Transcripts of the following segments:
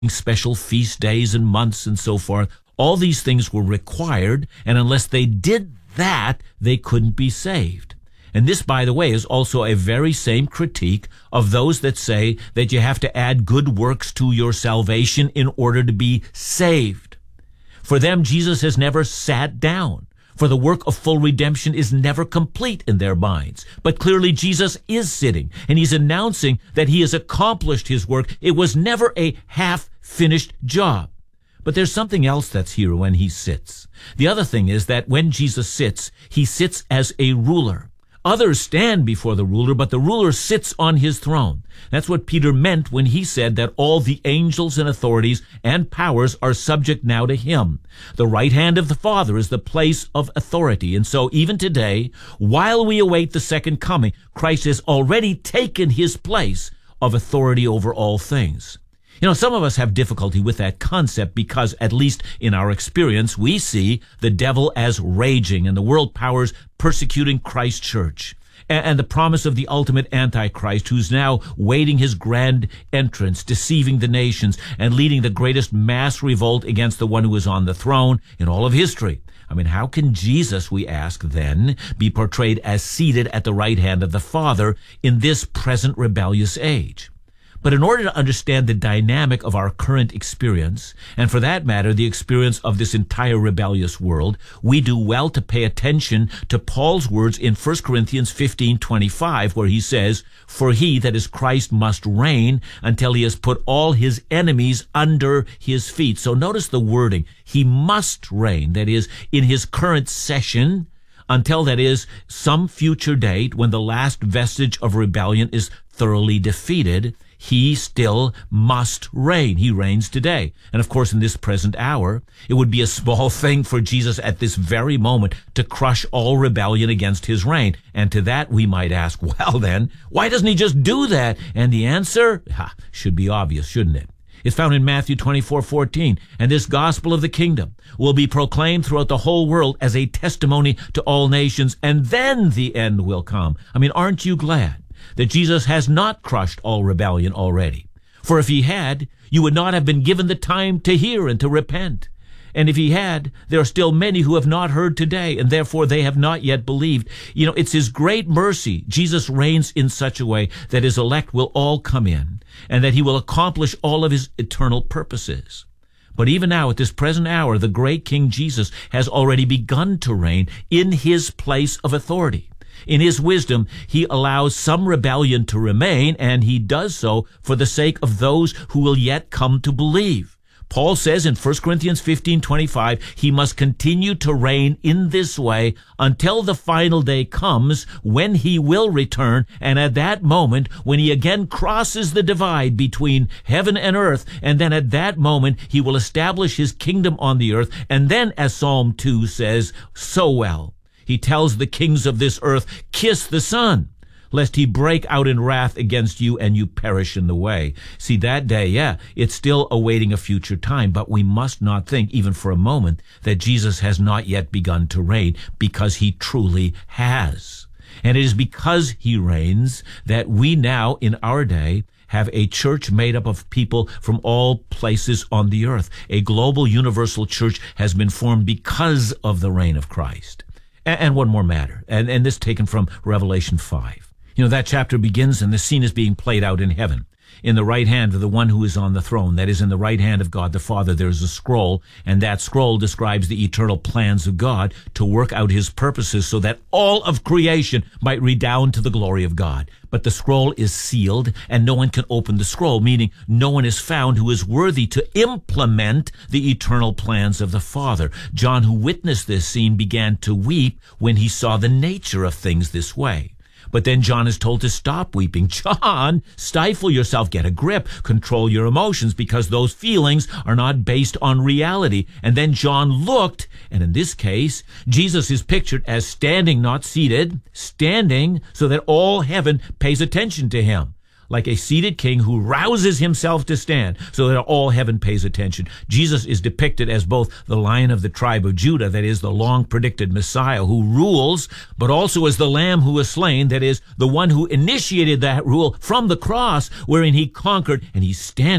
special feast days and months and so forth. All these things were required, and unless they did that, they couldn't be saved. And this, by the way, is also a very same critique of those that say that you have to add good works to your salvation in order to be saved. For them, Jesus has never sat down, for the work of full redemption is never complete in their minds. But clearly Jesus is sitting, and he's announcing that he has accomplished his work. It was never a half-finished job. But there's something else that's here when he sits. The other thing is that when Jesus sits, he sits as a ruler. Others stand before the ruler, but the ruler sits on his throne. That's what Peter meant when he said that all the angels and authorities and powers are subject now to him. The right hand of the Father is the place of authority. And so even today, while we await the second coming, Christ has already taken his place of authority over all things. You know, some of us have difficulty with that concept because, at least in our experience, we see the devil as raging and the world powers persecuting Christ's church. And the promise of the ultimate Antichrist, who's now waiting his grand entrance, deceiving the nations and leading the greatest mass revolt against the one who is on the throne in all of history. I mean, how can Jesus, we ask then, be portrayed as seated at the right hand of the Father in this present rebellious age? But in order to understand the dynamic of our current experience, and for that matter, the experience of this entire rebellious world, we do well to pay attention to Paul's words in 1 Corinthians 15:25, where he says, "For he, that is Christ, must reign until he has put all his enemies under his feet." So notice the wording. He must reign, that is, in his current session, until, that is, some future date when the last vestige of rebellion is thoroughly defeated. He still must reign. He reigns today. And of course, in this present hour, it would be a small thing for Jesus at this very moment to crush all rebellion against his reign. And to that we might ask, well then, why doesn't he just do that? And the answer should be obvious, shouldn't it? It's found in Matthew 24:14. "And this gospel of the kingdom will be proclaimed throughout the whole world as a testimony to all nations, and then the end will come." I mean, aren't you glad that Jesus has not crushed all rebellion already? For if he had, you would not have been given the time to hear and to repent. And if he had, there are still many who have not heard today, and therefore they have not yet believed. You know, it's his great mercy. Jesus reigns in such a way that his elect will all come in, and that he will accomplish all of his eternal purposes. But even now, at this present hour, the great King Jesus has already begun to reign in his place of authority. In his wisdom, he allows some rebellion to remain, and he does so for the sake of those who will yet come to believe. Paul says in 1 Corinthians 15:25, he must continue to reign in this way until the final day comes when he will return, and at that moment, when he again crosses the divide between heaven and earth, and then at that moment, he will establish his kingdom on the earth, and then, as Psalm 2 says so well, he tells the kings of this earth, "Kiss the Son, lest he break out in wrath against you and you perish in the way." See, that day, it's still awaiting a future time, but we must not think, even for a moment, that Jesus has not yet begun to reign, because he truly has. And it is because he reigns that we now, in our day, have a church made up of people from all places on the earth. A global universal church has been formed because of the reign of Christ. And one more matter, and this taken from Revelation 5. You know, that chapter begins and the scene is being played out in heaven. In the right hand of the one who is on the throne, that is, in the right hand of God the Father, there is a scroll, and that scroll describes the eternal plans of God to work out his purposes so that all of creation might redound to the glory of God. But the scroll is sealed, and no one can open the scroll, meaning no one is found who is worthy to implement the eternal plans of the Father. John, who witnessed this scene, began to weep when he saw the nature of things this way. But then John is told to stop weeping. John, stifle yourself, get a grip, control your emotions, because those feelings are not based on reality. And then John looked, and in this case, Jesus is pictured as standing, not seated, standing so that all heaven pays attention to him. Like a seated king who rouses himself to stand so that all heaven pays attention. Jesus is depicted as both the Lion of the tribe of Judah, that is, the long-predicted Messiah who rules, but also as the Lamb who was slain, that is, the one who initiated that rule from the cross, wherein he conquered, and he's standing.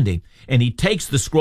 and he takes the scroll